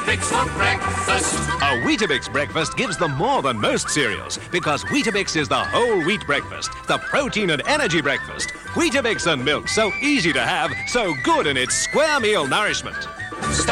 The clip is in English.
Weetabix for breakfast. A Weetabix breakfast gives them more than most cereals because Weetabix is the whole wheat breakfast, the protein and energy breakfast. Weetabix and milk, so easy to have, so good in its square meal nourishment.